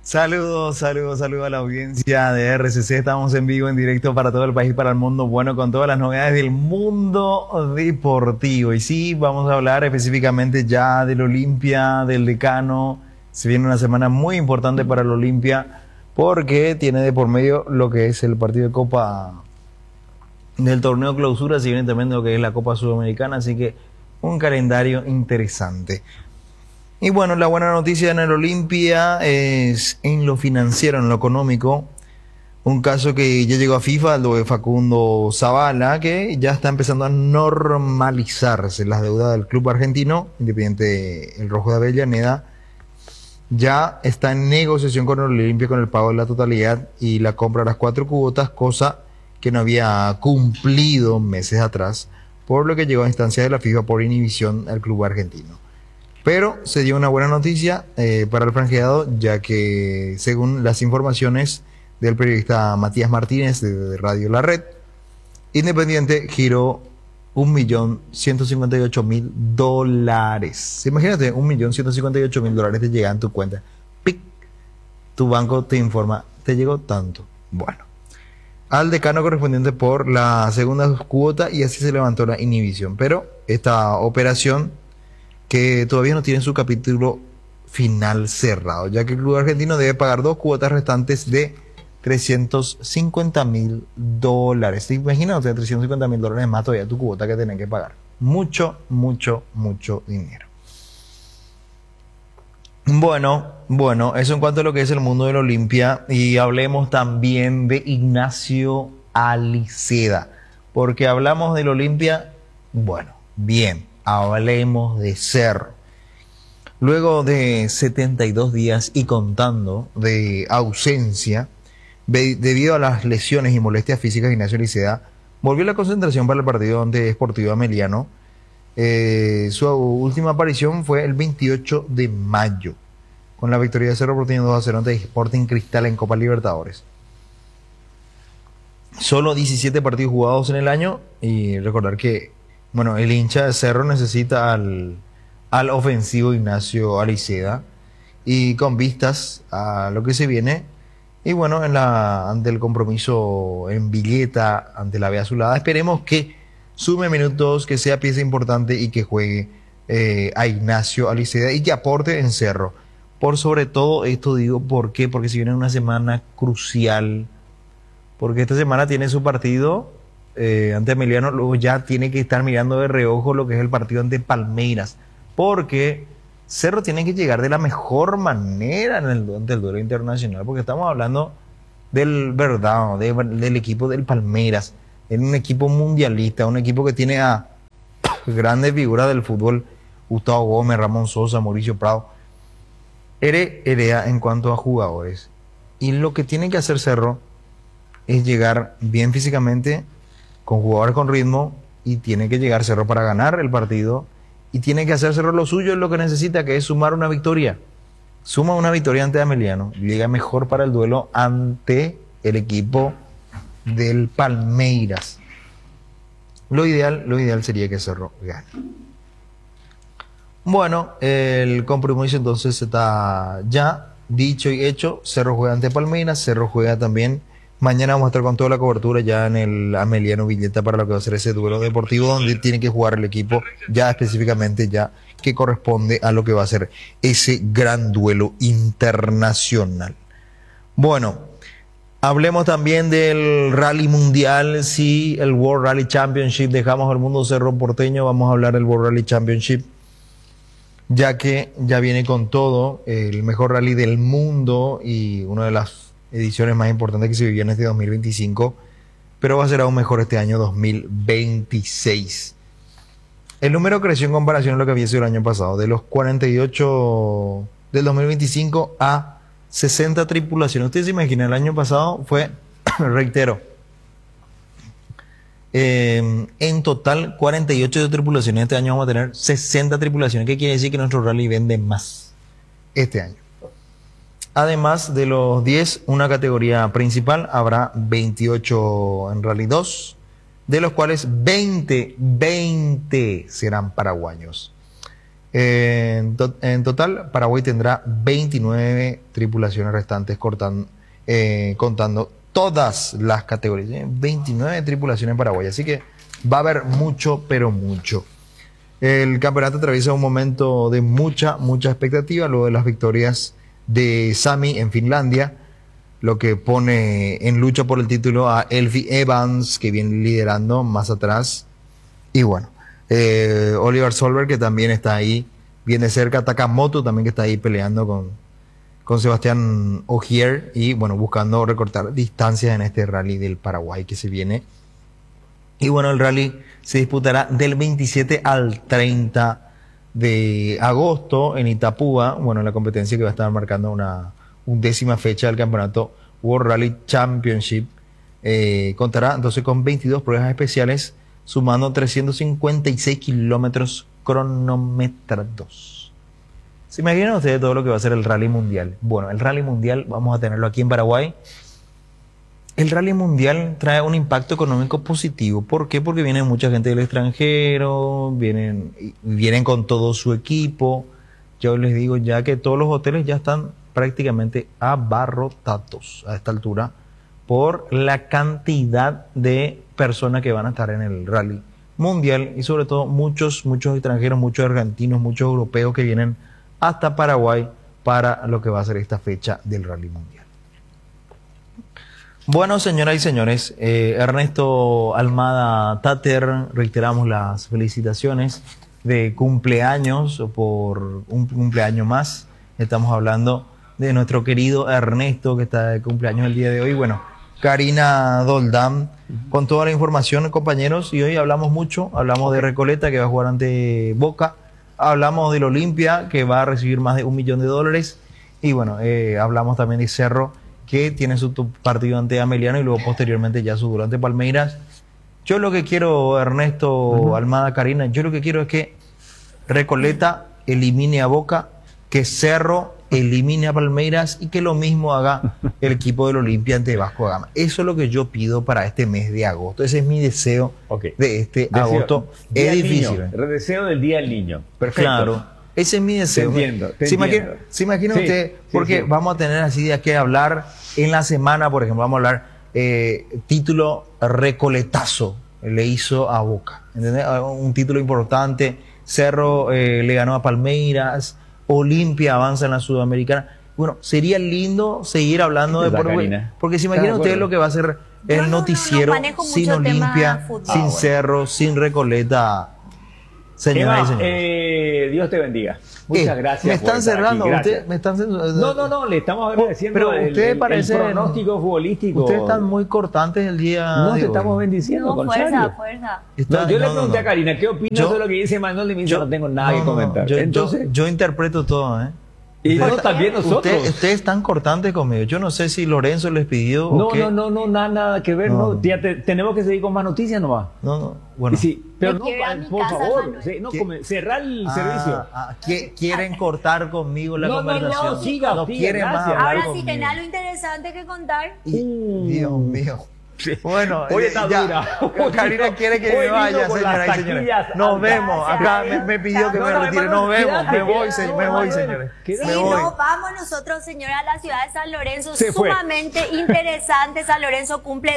Saludos, saludos, saludos a la audiencia de RCC. Estamos en vivo, en directo para todo el país, para el mundo, bueno, con todas las novedades del mundo deportivo. Y sí, vamos a hablar específicamente ya del Olimpia, del Decano. Se viene una semana muy importante para el Olimpia porque tiene de por medio lo que es el partido de Copa del torneo clausura, si viene también lo que es la Copa Sudamericana, así que un calendario interesante. Y bueno, la buena noticia en el Olimpia es en lo financiero, en lo económico. Un caso que ya llegó a FIFA, lo de Facundo Zavala, que ya está empezando a normalizarse las deudas del club argentino, Independiente el Rojo de Avellaneda. Ya está en negociación con el Olimpia con el pago de la totalidad y la compra de las 4 cuotas, cosa que no había cumplido meses atrás, por lo que llegó a instancia de la FIFA por inhibición al club argentino. Pero se dio una buena noticia para el franjeado, ya que según las informaciones del periodista Matías Martínez de Radio La Red, Independiente giró $1.158.000. Imagínate, $1.158.000 te llegan a tu cuenta. ¡Pic! Tu banco te informa, te llegó tanto. Bueno, al decano correspondiente por la segunda cuota y así se levantó la inhibición. Pero esta operación que todavía no tiene su capítulo final cerrado, ya que el club argentino debe pagar 2 cuotas restantes de $350.000. ¿Te imaginas? O sea, $350.000 más todavía tu cuota que tenés que pagar. Mucho, mucho, mucho dinero. Bueno, eso en cuanto a lo que es el mundo del Olimpia. Y hablemos también de Ignacio Aliceda. Porque hablamos del Olimpia, bueno, bien, hablemos de Cerro. Luego de 72 días y contando de ausencia, debido a las lesiones y molestias físicas, Ignacio Aliceda volvió a la concentración para el partido ante Sportivo Ameliano. Su última aparición fue el 28 de mayo, con la victoria de Cerro Porteño 2-0 ante Sporting Cristal en Copa Libertadores. Solo 17 partidos jugados en el año, y recordar que, bueno, el hincha de Cerro necesita al ofensivo Ignacio Aliceda, y con vistas a lo que se viene. Y bueno, ante el compromiso en Villeta, ante la B Azulada, esperemos que sume minutos, que sea pieza importante y que juegue a Ignacio Aliceda y que aporte en Cerro. Por sobre todo esto digo, ¿por qué? Porque si viene una semana crucial, porque esta semana tiene su partido ante Emiliano, luego ya tiene que estar mirando de reojo lo que es el partido ante Palmeiras, porque Cerro tiene que llegar de la mejor manera ante el duelo internacional, porque estamos hablando del Verdão, del equipo del Palmeiras, en un equipo mundialista, un equipo que tiene a grandes figuras del fútbol, Gustavo Gómez, Ramón Sosa, Mauricio Prado, herea en cuanto a jugadores. Y lo que tiene que hacer Cerro es llegar bien físicamente, con jugadores con ritmo, y tiene que llegar Cerro para ganar el partido. Y tiene que hacer Cerro lo suyo, es lo que necesita, que es sumar una victoria. Suma una victoria ante Ameliano, llega mejor para el duelo ante el equipo del Palmeiras. Lo ideal sería que Cerro gane. Bueno, el compromiso entonces está ya dicho y hecho. Cerro juega ante Palmeiras, Cerro juega también. Mañana vamos a estar con toda la cobertura ya en el Ameliano Villeta para lo que va a ser ese duelo deportivo donde tiene que jugar el equipo ya específicamente ya que corresponde a lo que va a ser ese gran duelo internacional. Bueno, hablemos también del Rally Mundial, sí, el World Rally Championship. Dejamos el mundo Cerro Porteño, vamos a hablar del World Rally Championship, ya que ya viene con todo, el mejor rally del mundo y una de las ediciones más importantes que se vivió en este 2025, pero va a ser aún mejor este año 2026. El número creció en comparación a lo que había sido el año pasado, de los 48 del 2025 a 60 tripulaciones. Ustedes se imaginan, el año pasado fue, reitero, en total 48 de tripulaciones. Este año vamos a tener 60 tripulaciones. ¿Qué quiere decir? Que nuestro rally vende más este año. Además de los 10, una categoría principal, habrá 28 en Rally 2, de los cuales 20 serán paraguayos. En total, Paraguay tendrá 29 tripulaciones restantes contando todas las categorías. 29 tripulaciones en Paraguay, así que va a haber mucho, pero mucho. El campeonato atraviesa un momento de mucha expectativa luego de las victorias de Sami en Finlandia, lo que pone en lucha por el título a Elfie Evans, que viene liderando más atrás. Y bueno, Oliver Solberg, que también está ahí, viene cerca. Takamoto también, que está ahí peleando con Sebastián Ogier y bueno, buscando recortar distancias en este rally del Paraguay que se viene. Y bueno, el rally se disputará del 27 al 30 de agosto en Itapúa. Bueno, la competencia que va a estar marcando una 10ª fecha del campeonato World Rally Championship. Contará entonces con 22 pruebas especiales, sumando 356 kilómetros cronometrados. ¿Se imaginan ustedes todo lo que va a ser el rally mundial? Bueno, el rally mundial vamos a tenerlo aquí en Paraguay. El rally mundial trae un impacto económico positivo. ¿Por qué? Porque viene mucha gente del extranjero, vienen con todo su equipo. Yo les digo ya que todos los hoteles ya están prácticamente abarrotados a esta altura por la cantidad de personas que van a estar en el rally mundial y sobre todo muchos extranjeros, muchos argentinos, muchos europeos que vienen hasta Paraguay para lo que va a ser esta fecha del rally mundial. Bueno, señoras y señores, Ernesto Almada Tater, reiteramos las felicitaciones de cumpleaños por un cumpleaños más. Estamos hablando de nuestro querido Ernesto, que está de cumpleaños el día de hoy. Bueno, Karina Doldán, con toda la información, compañeros, y hoy hablamos mucho, hablamos de Recoleta, que va a jugar ante Boca, hablamos del Olimpia, que va a recibir más de $1 millón, y bueno, hablamos también de Cerro, que tiene su partido ante Ameliano y luego posteriormente ya su durante Palmeiras. Yo lo que quiero, Ernesto Almada, Karina, yo lo que quiero es que Recoleta elimine a Boca, que Cerro elimine a Palmeiras y que lo mismo haga el equipo del Olimpia ante Vasco da Gama. Eso es lo que yo pido para este mes de agosto. Ese es mi deseo de este agosto. Es difícil. El deseo del Día del Niño. Perfecto. Claro. Ese es mi deseo. Te entiendo. ¿Se imagina usted? Porque vamos a tener así de qué hablar en la semana, por ejemplo, vamos a hablar título Recoletazo le hizo a Boca. ¿Entendés? Un título importante. Cerro le ganó a Palmeiras. Olimpia avanza en la Sudamericana. Bueno, sería lindo seguir hablando de porque se imaginan ustedes lo que va a ser el noticiero sin Olimpia, sin Cerro, sin Recoleta. Señoras y señores. Dios te bendiga. Muchas gracias. Me están cerrando. Me están No, le estamos agradeciendo el pronóstico futbolístico. Ustedes están muy cortantes el día. No te estamos bendiciendo. No, fuerza. Yo le pregunté a Karina, ¿qué opinas de lo que dice Manuel? Y me dice, no tengo nada que comentar. Entonces, yo interpreto todo, ¿eh? Y también nosotros. Ustedes están cortantes conmigo. Yo no sé si Lorenzo les pidió. No, nada que ver. No. Ya tenemos que seguir con más noticias nomás. Bueno. Sí, pero no, por favor, cerrar el servicio. Quieren cortar conmigo la conversación. No, siga, no quieren más hablar ahora conmigo. sí tenés algo interesante que contar. Dios mío. Bueno, hoy está dura. Karina quiere que me vaya, señoras y señores. Nos vemos. Acá me pidió que me retire. Nos vemos. Me voy, señores. Sí, nos vamos nosotros, señora, a la ciudad de San Lorenzo. Sumamente interesante. San Lorenzo cumple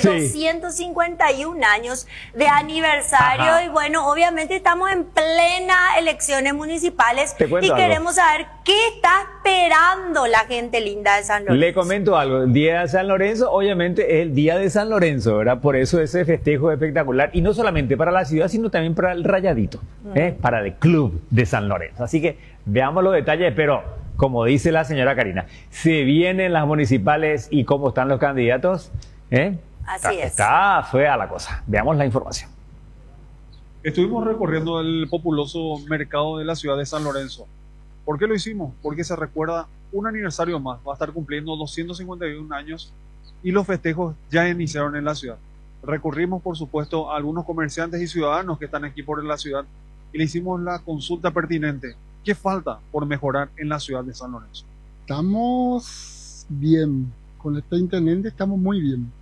251 años de aniversario. Y bueno, obviamente estamos en plena elecciones municipales. Y queremos saber qué está esperando la gente linda de San Lorenzo. Le comento algo. El día de San Lorenzo, obviamente, es el día de San Lorenzo, ¿verdad? Por eso ese festejo es espectacular. Y no solamente para la ciudad, sino también para el Rayadito, para el club de San Lorenzo. Así que veamos los detalles, pero como dice la señora Karina, se vienen las municipales y cómo están los candidatos. Así es. Está fea la cosa. Veamos la información. Estuvimos recorriendo el populoso mercado de la ciudad de San Lorenzo. ¿Por qué lo hicimos? Porque se recuerda un aniversario más. Va a estar cumpliendo 251 años y los festejos ya iniciaron en la ciudad. Recurrimos, por supuesto, a algunos comerciantes y ciudadanos que están aquí por la ciudad y le hicimos la consulta pertinente. ¿Qué falta por mejorar en la ciudad de San Lorenzo? Estamos bien. Con este intendente estamos muy bien.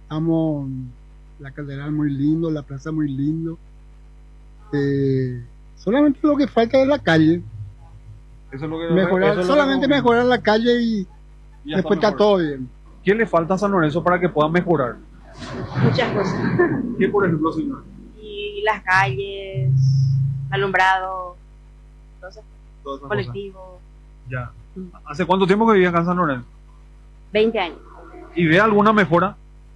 La catedral muy lindo, la plaza muy lindo. Solamente lo que falta es la calle. Eso es lo que Mejorar, eso es lo solamente que- mejorar la calle y ya después está mejor. todo bien. ¿Qué le falta a San Lorenzo para que pueda mejorar? Muchas cosas. ¿Qué, por ejemplo, señor? Y las calles, alumbrado, cosas, Todas esas cosas. colectivo. Ya. ¿Hace cuánto tiempo que vive acá en San Lorenzo? 20 años. ¿Y ve alguna mejora?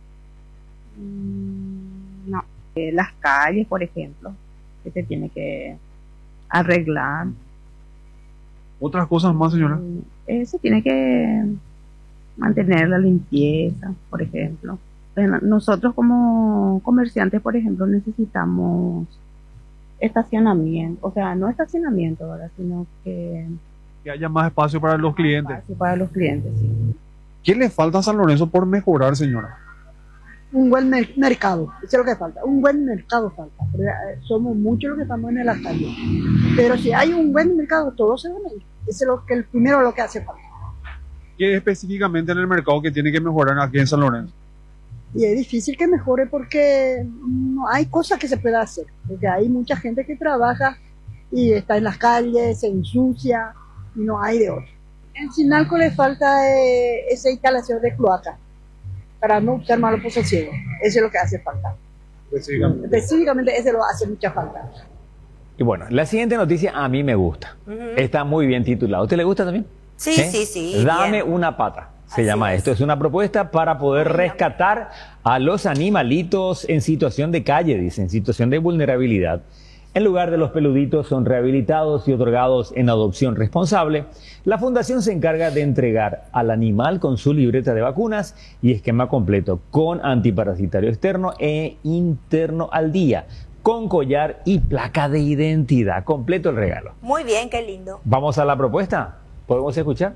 No. Las calles, por ejemplo, que se tiene que arreglar. ¿Otras cosas más, señora? Se tiene que mantener la limpieza, por ejemplo. Bueno, nosotros como comerciantes, por ejemplo, necesitamos estacionamiento, o sea, no estacionamiento, ¿verdad? Sino que Que haya más espacio para los clientes. espacio para los clientes, sí. ¿Qué le falta a San Lorenzo por mejorar, señora? Un buen mercado, eso es lo que falta, un buen mercado falta, porque somos muchos los que estamos en la calle, pero si hay un buen mercado, todos se van a ir, eso es lo que, el primero lo que hace falta, ¿Qué específicamente en el mercado que tiene que mejorar aquí en San Lorenzo? y es difícil que mejore porque no hay cosas que se pueda hacer, porque hay mucha gente que trabaja y está en las calles, se ensucia, y no hay de otro. En Sinalco le falta esa instalación de cloaca, para no usar malos posesivos, eso es lo que hace falta. Específicamente ese lo hace mucha falta. Y bueno, la siguiente noticia a mí me gusta. Está muy bien titulado. ¿A usted le gusta también? Sí, sí, sí. Dame bien. una pata. Se Así llama es. esto. Es una propuesta para poder rescatar a los animalitos en situación de calle, dice, en situación de vulnerabilidad. En lugar de los peluditos son rehabilitados y otorgados en adopción responsable. La fundación se encarga de entregar al animal con su libreta de vacunas y esquema completo con antiparasitario externo e interno al día, con collar y placa de identidad. Completo el regalo. Muy bien, qué lindo. Vamos a la propuesta. ¿Podemos escuchar?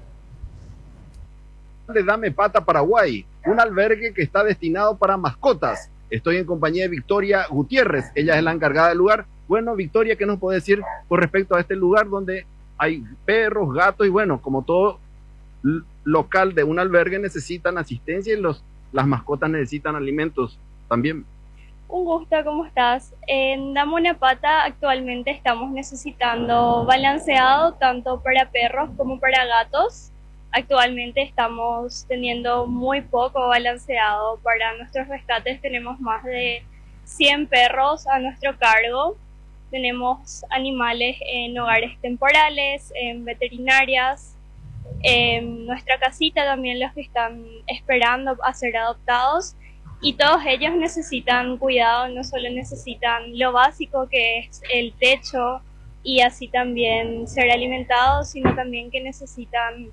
De Dame Pata Paraguay, un albergue que está destinado para mascotas. Estoy en compañía de Victoria Gutiérrez, ella es la encargada del lugar. Bueno, Victoria, ¿qué nos puede decir con respecto a este lugar donde hay perros, gatos y bueno, como todo local de un albergue necesitan asistencia y las mascotas necesitan alimentos también? Un gusto, ¿cómo estás? En Dame una Pata actualmente estamos necesitando balanceado tanto para perros como para gatos. Actualmente estamos teniendo muy poco balanceado. Para nuestros rescates tenemos más de 100 perros a nuestro cargo. Tenemos animales en hogares temporales, en veterinarias, en nuestra casita también los que están esperando a ser adoptados. Y todos ellos necesitan cuidado, no solo necesitan lo básico que es el techo y así también ser alimentados, sino también que necesitan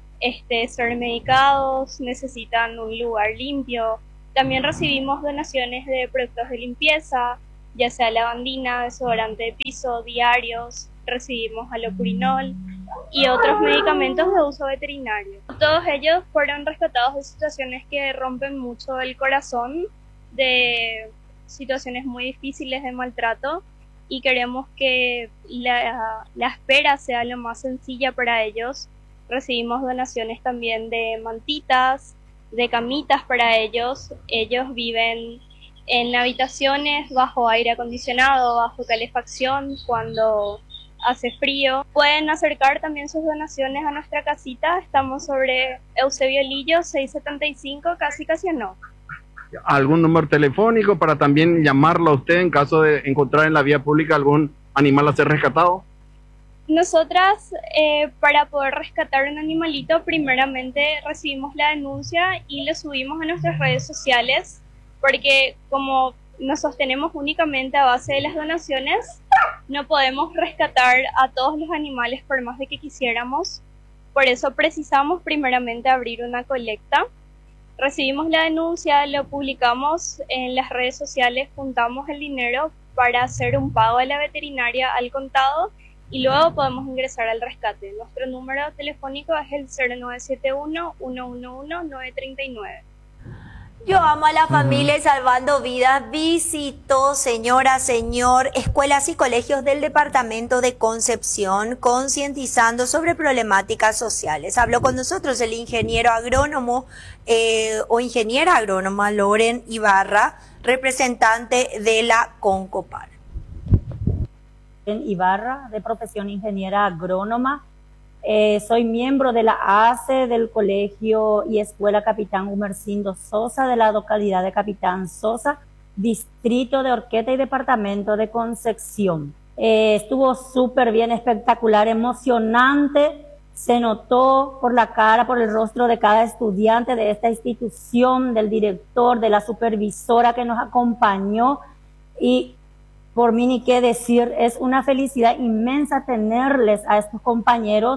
ser medicados, necesitan un lugar limpio. También recibimos donaciones de productos de limpieza, ya sea lavandina, desodorante de piso, diarios, recibimos alopurinol y otros medicamentos de uso veterinario. Todos ellos fueron rescatados de situaciones que rompen mucho el corazón, de situaciones muy difíciles de maltrato, y queremos que la espera sea lo más sencilla para ellos. Recibimos donaciones también de mantitas, de camitas para ellos. Ellos viven en habitaciones bajo aire acondicionado, bajo calefacción cuando hace frío. Pueden acercar también sus donaciones a nuestra casita. Estamos sobre Eusebio Lillo 675, casi no. ¿Algún número telefónico para también llamarlo a usted en caso de encontrar en la vía pública algún animal a ser rescatado? Nosotras, para poder rescatar un animalito, primeramente recibimos la denuncia y lo subimos a nuestras redes sociales, porque como nos sostenemos únicamente a base de las donaciones, no podemos rescatar a todos los animales por más de que quisiéramos. Por eso precisamos primeramente abrir una colecta. Recibimos la denuncia, lo publicamos en las redes sociales, juntamos el dinero para hacer un pago a la veterinaria al contado y luego podemos ingresar al rescate. Nuestro número telefónico es el 0971-111-939. Yo amo a la familia y Salvando Vidas. Visitó, señora, señor, escuelas y colegios del departamento de Concepción, concientizando sobre problemáticas sociales. Habló con nosotros el ingeniero agrónomo o ingeniera agrónoma Loren Ibarra, representante de la Concopar. Ibarra, de profesión ingeniera agrónoma. Soy miembro de la ACE del Colegio y Escuela Capitán Gumersindo Sosa de la localidad de Capitán Sosa, distrito de Horqueta y departamento de Concepción. Estuvo súper bien, espectacular, emocionante. Se notó por la cara, por el rostro de cada estudiante de esta institución, del director, de la supervisora que nos acompañó. Y por mí ni qué decir, es una felicidad inmensa tenerles a estos compañeros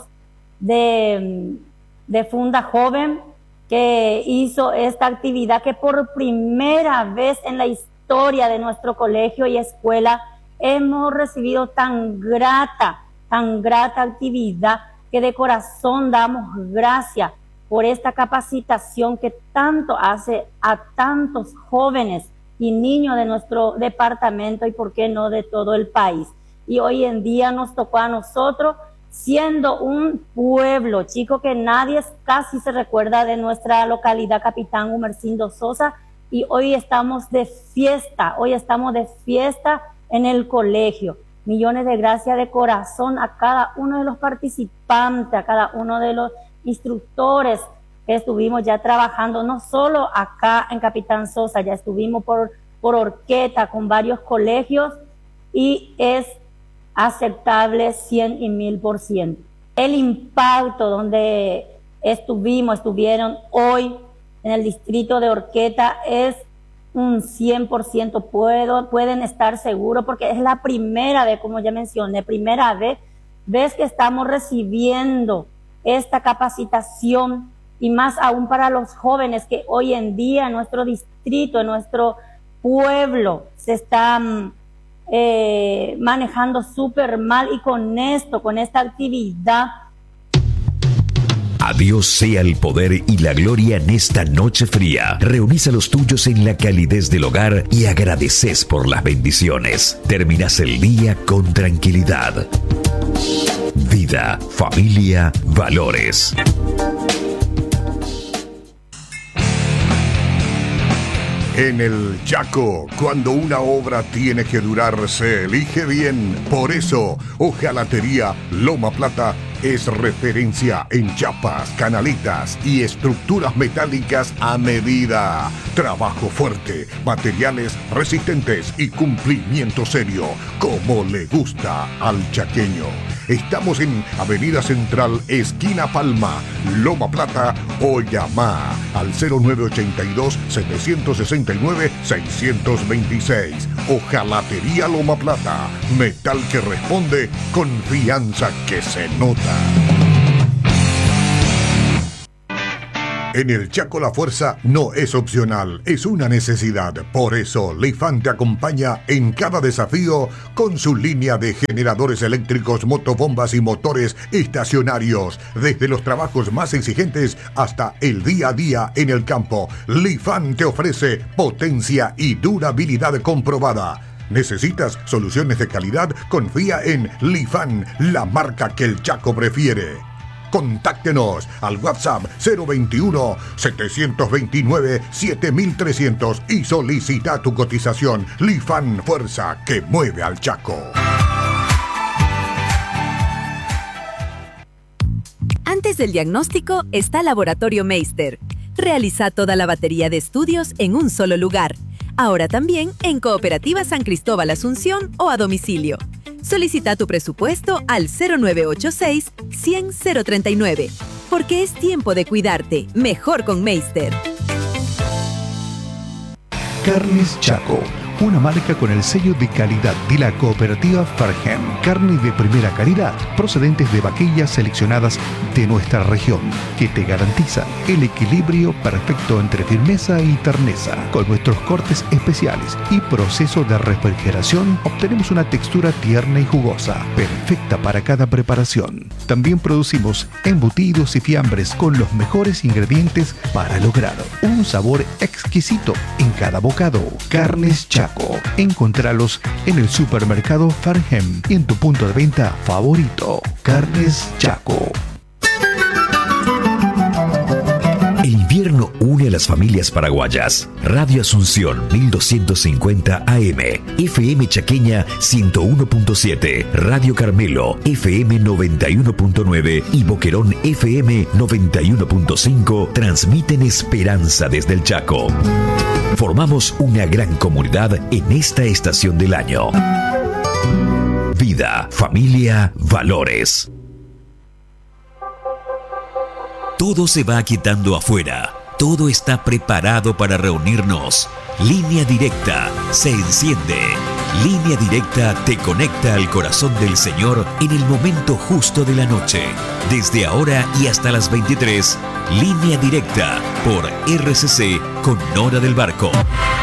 de Funda Joven que hizo esta actividad que por primera vez en la historia de nuestro colegio y escuela hemos recibido tan grata actividad, que de corazón damos gracias por esta capacitación que tanto hace a tantos jóvenes y niños de nuestro departamento y por qué no de todo el país. Y hoy en día nos tocó a nosotros, siendo un pueblo chico que nadie casi se recuerda de nuestra localidad Capitán Gumersindo Sosa, y hoy estamos de fiesta en el colegio. Millones de gracias de corazón a cada uno de los participantes, a cada uno de los instructores que estuvimos ya trabajando, no solo acá en Capitán Sosa, ya estuvimos por Horqueta con varios colegios y es aceptable 100 y 1000%. El impacto donde estuvieron hoy en el distrito de Horqueta es un 100%, pueden estar seguros, porque es la primera vez, como ya mencioné, primera vez que estamos recibiendo esta capacitación, y más aún para los jóvenes que hoy en día en nuestro distrito, en nuestro pueblo, se están manejando súper mal, y con esta actividad. A Dios sea el poder y la gloria en esta noche fría. Reunís a los tuyos en la calidez del hogar y agradeces por las bendiciones. Terminás el día con tranquilidad. Vida, familia, valores. En el Chaco, cuando una obra tiene que durar, se elige bien. Por eso, Hojalatería Loma Plata es referencia en chapas, canaletas y estructuras metálicas a medida. Trabajo fuerte, materiales resistentes y cumplimiento serio, como le gusta al chaqueño. Estamos en Avenida Central, esquina Palma, Loma Plata, o llama al 0982-769-626. Hojalatería Loma Plata, metal que responde, confianza que se nota. En el Chaco la fuerza no es opcional, es una necesidad. Por eso, Lifan te acompaña en cada desafío con su línea de generadores eléctricos, motobombas y motores estacionarios. Desde los trabajos más exigentes hasta el día a día en el campo, Lifan te ofrece potencia y durabilidad comprobada. ¿Necesitas soluciones de calidad? Confía en Lifan, la marca que el Chaco prefiere. Contáctenos al WhatsApp 021-729-7300 y solicita tu cotización. Lifan, fuerza que mueve al Chaco. Antes del diagnóstico está Laboratorio Meister. Realiza toda la batería de estudios en un solo lugar. Ahora también en Cooperativa San Cristóbal Asunción o a domicilio. Solicita tu presupuesto al 0986-100-039. Porque es tiempo de cuidarte. Mejor con Meister. Carnes Chaco, una marca con el sello de calidad de la cooperativa Farhem. Carne de primera calidad, procedentes de vaquillas seleccionadas de nuestra región, que te garantizan el equilibrio perfecto entre firmeza y terneza. Con nuestros cortes especiales y proceso de refrigeración, obtenemos una textura tierna y jugosa, perfecta para cada preparación. También producimos embutidos y fiambres con los mejores ingredientes para lograr un sabor exquisito en cada bocado. Carnes Chaco. Encontralos en el supermercado Farhem y en tu punto de venta favorito. Carnes Chaco. El invierno une a la las familias paraguayas. Radio Asunción 1250 AM, FM Chaqueña 101.7, Radio Carmelo FM 91.9 y Boquerón FM 91.5 transmiten esperanza desde el Chaco. Formamos una gran comunidad en esta estación del año. Vida, familia, valores. Todo se va aquietando afuera. Todo está preparado para reunirnos. Línea Directa se enciende. Línea Directa te conecta al corazón del Señor en el momento justo de la noche. Desde ahora y hasta las 23, Línea Directa por RCC con Nora del Barco.